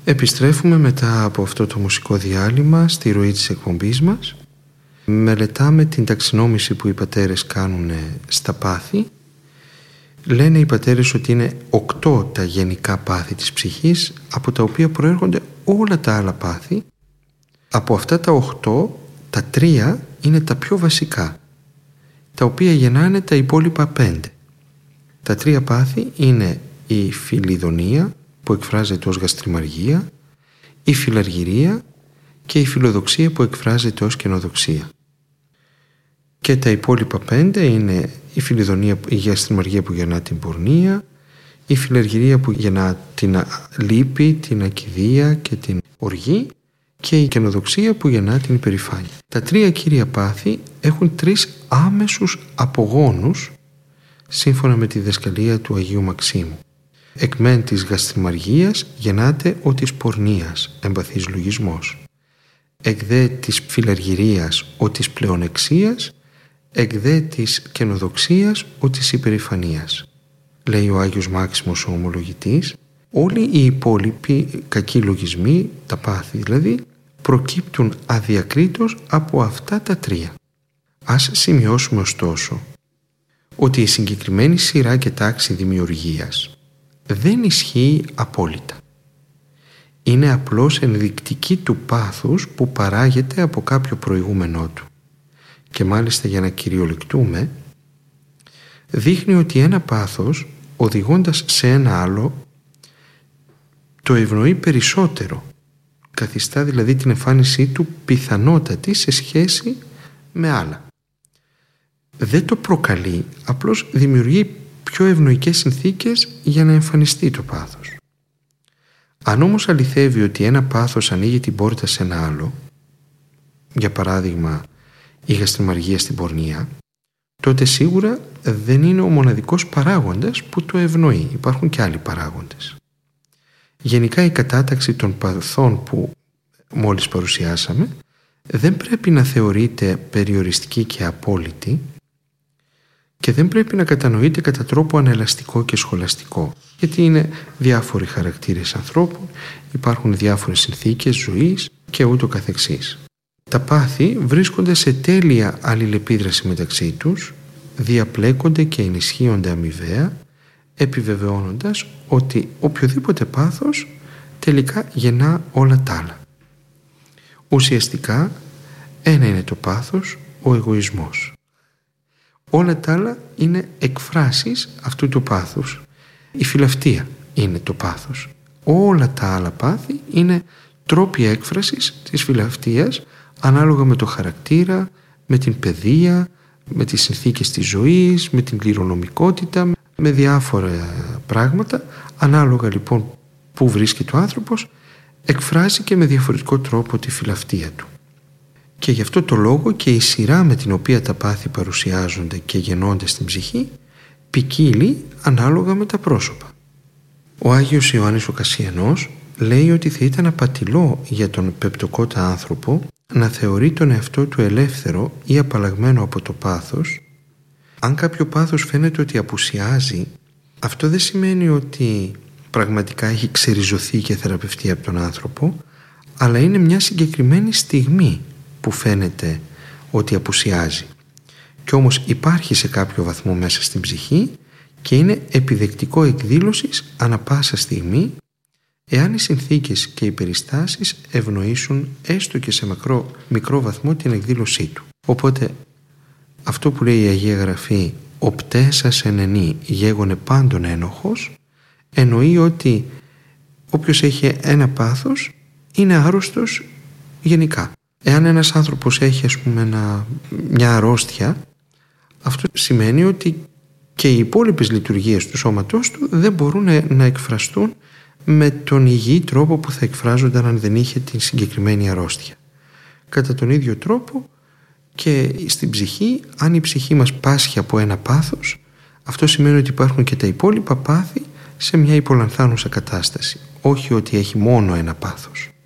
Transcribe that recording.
Επιστρέφουμε μετά από αυτό το μουσικό διάλειμμα στη ροή της εκπομπής μας. Μελετάμε την ταξινόμηση που οι πατέρες κάνουν στα πάθη. Λένε οι πατέρες ότι είναι 8 τα γενικά πάθη της ψυχής, από τα οποία προέρχονται όλα τα άλλα πάθη. Από αυτά τα 8, τα 3 είναι τα πιο βασικά, τα οποία γεννάνε τα υπόλοιπα 5. Τα 3 πάθη είναι η φιλιδονία, που εκφράζεται ως γαστριμαργία, η φιλαργυρία και η φιλοδοξία, που εκφράζεται ως κενοδοξία. Και τα υπόλοιπα 5 είναι η φιλιδονία, η γαστριμαργία που γεννά την πορνεία, η φιλαργυρία που γεννά την λύπη, την ακηδία και την οργή, και η κενοδοξία που γεννά την υπερηφάνεια. Τα 3 κύρια πάθη έχουν 3 άμεσους απογόνους, σύμφωνα με τη διδασκαλία του Αγίου Μαξίμου. Εκ μεν της γαστριμαργίας γεννάται ο της πορνείας, εμπαθής λογισμός. Εκ δε της φιλαργυρίας ο της πλεονεξίας, εκ δε της κενοδοξίας ο της υπερηφανίας. Λέει ο Άγιος Μάξιμος ο ομολογητής, όλοι οι υπόλοιποι κακοί λογισμοί, τα πάθη δηλαδή, προκύπτουν αδιακρίτως από αυτά τα 3. Ας σημειώσουμε ωστόσο ότι η συγκεκριμένη σειρά και τάξη δημιουργίας δεν ισχύει απόλυτα. Είναι απλώς ενδεικτική του πάθους που παράγεται από κάποιο προηγούμενό του. Και μάλιστα, για να κυριολεκτούμε, δείχνει ότι ένα πάθος, οδηγώντας σε ένα άλλο, το ευνοεί περισσότερο. Καθιστά δηλαδή την εμφάνισή του πιθανότατη σε σχέση με άλλα. Δεν το προκαλεί, απλώς δημιουργεί πιο ευνοϊκές συνθήκες για να εμφανιστεί το πάθος. Αν όμως αληθεύει ότι ένα πάθος ανοίγει την πόρτα σε ένα άλλο, για παράδειγμα η γαστριμαργία στην πορνεία, τότε σίγουρα δεν είναι ο μοναδικός παράγοντας που το ευνοεί. Υπάρχουν και άλλοι παράγοντες. Γενικά η κατάταξη των παθών που μόλις παρουσιάσαμε δεν πρέπει να θεωρείται περιοριστική και απόλυτη και δεν πρέπει να κατανοείται κατά τρόπο ανελαστικό και σχολαστικό, γιατί είναι διάφοροι χαρακτήρες ανθρώπων, υπάρχουν διάφορες συνθήκες ζωής και ούτω καθεξής. Τα πάθη βρίσκονται σε τέλεια αλληλεπίδραση μεταξύ τους, διαπλέκονται και ενισχύονται αμοιβαία, επιβεβαιώνοντας ότι οποιοδήποτε πάθος τελικά γεννά όλα τα άλλα. Ουσιαστικά ένα είναι το πάθος, ο εγωισμός. Όλα τα άλλα είναι εκφράσεις αυτού του πάθους. Η φιλαυτία είναι το πάθος. Όλα τα άλλα πάθη είναι τρόποι έκφρασης της φιλαυτίας, ανάλογα με το χαρακτήρα, με την παιδεία, με τις συνθήκες της ζωής, με την κληρονομικότητα, με διάφορα πράγματα. Ανάλογα λοιπόν που βρίσκεται ο άνθρωπος, εκφράζει και με διαφορετικό τρόπο τη φιλαυτία του. Και γι' αυτό το λόγο και η σειρά με την οποία τα πάθη παρουσιάζονται και γεννώνται στην ψυχή ποικίλει ανάλογα με τα πρόσωπα. Ο Άγιος Ιωάννης ο Κασσιανός λέει ότι θα ήταν απατηλό για τον πεπτοκότα άνθρωπο να θεωρεί τον εαυτό του ελεύθερο ή απαλλαγμένο από το πάθος. Αν κάποιο πάθος φαίνεται ότι απουσιάζει, αυτό δεν σημαίνει ότι πραγματικά έχει ξεριζωθεί και θεραπευτεί από τον άνθρωπο, αλλά είναι μια συγκεκριμένη στιγμή που φαίνεται ότι απουσιάζει. Κι όμως υπάρχει σε κάποιο βαθμό μέσα στην ψυχή και είναι επιδεκτικό εκδήλωσης ανα πάσα στιγμή, εάν οι συνθήκες και οι περιστάσεις ευνοήσουν έστω και σε μικρό βαθμό την εκδήλωσή του. Οπότε αυτό που λέει η Αγία Γραφή «Οπτέσας ενενή γέγονε πάντων ένοχος», εννοεί ότι όποιος έχει ένα πάθος είναι άρρωστος γενικά. Εάν ένας άνθρωπος έχει μια αρρώστια, αυτό σημαίνει ότι και οι υπόλοιπες λειτουργίες του σώματός του δεν μπορούν να εκφραστούν με τον υγιή τρόπο που θα εκφράζονταν αν δεν είχε την συγκεκριμένη αρρώστια. Κατά τον ίδιο τρόπο και στην ψυχή, αν η ψυχή μας πάσχει από ένα πάθος, αυτό σημαίνει ότι υπάρχουν και τα υπόλοιπα πάθη σε μια υπολανθάνουσα κατάσταση, όχι ότι έχει μόνο ένα πάθος.